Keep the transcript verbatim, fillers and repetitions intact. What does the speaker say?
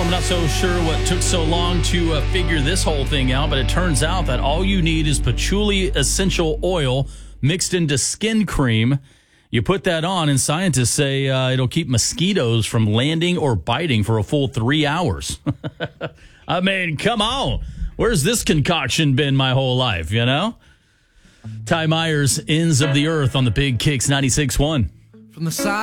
I'm not so sure what took so long to uh, figure this whole thing out, but it turns out that all you need is patchouli essential oil mixed into skin cream. You put that on, and scientists say uh, it'll keep mosquitoes from landing or biting for a full three hours. I mean, come on. Where's this concoction been my whole life, you know? Ty Myers, Ends of the Earth on the Big Kicks ninety-six point one. From the side.